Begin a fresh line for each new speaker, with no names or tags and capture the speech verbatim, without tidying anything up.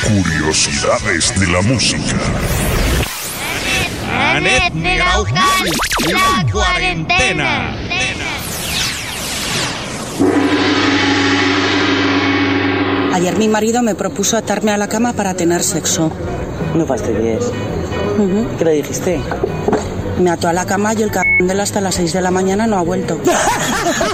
Curiosidades de la música.
Anet Negraujan, la cuarentena.
Ayer mi marido me propuso atarme a la cama para tener sexo.
No fastidies.
Uh-huh.
¿Qué le dijiste?
Me ató a la cama y el cabrón de él hasta las seis de la mañana no ha vuelto.